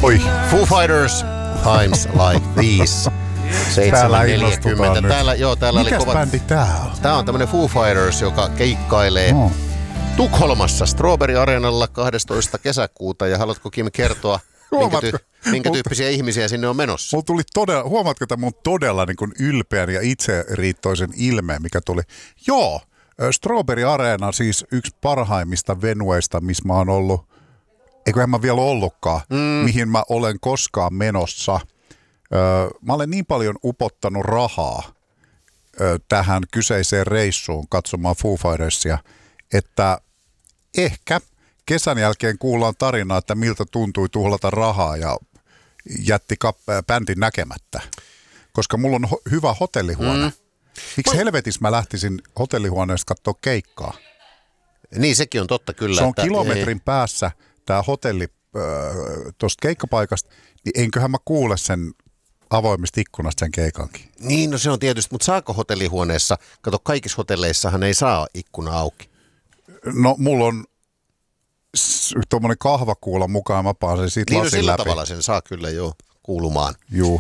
Oi. Foo Fighters, Times Like These. 7.40. Täällä Mikäs oli kova. bändi tää on? Tää on tämmönen Foo Fighters, joka keikkailee Tukholmassa Strawberry Arenalla 12. kesäkuuta. Ja haluatko, Kim, kertoa, minkä tyyppisiä ihmisiä sinne on menossa? Huomaatko tämän mun todella niin kuin ylpeän ja itseriittoisen ilmeen, mikä tuli? Joo, Strawberry Arena siis yksi parhaimmista venueista, missä mä oon ollut, eiköhän mä vielä ollutkaan, mihin mä olen koskaan menossa. Mä olen niin paljon upottanut rahaa tähän kyseiseen reissuun katsomaan Foo Fightersia, että ehkä kesän jälkeen kuullaan tarinaa, että miltä tuntui tuhlata rahaa ja jätti bändin näkemättä. Koska mulla on hyvä hotellihuone. Miksi helvetissä mä lähtisin hotellihuoneesta katsoa keikkaa? Niin, sekin on totta kyllä. Se on kilometrin päässä tämä hotelli tuosta keikkapaikasta, niin enköhän mä kuule sen avoimesta ikkunasta sen keikankin. Niin, no se on tietysti, mutta saako hotellihuoneessa, kato, kaikissa hotelleissahan ei saa ikkuna auki. No mulla on tuommoinen kahvakuula mukaan, mä pääsen siitä niin, lasin sillä läpi. tavalla sen saa kyllä jo kuulumaan. Juu.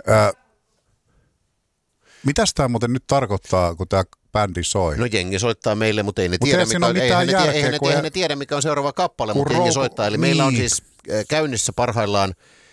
Mitäs tämä muuten nyt tarkoittaa, kun tämä bändi soi? No jengi soittaa meille, mutta ei ne tiedä, mikä on seuraava kappale, mutta jengi soittaa. Eli meillä on siis käynnissä parhaillaan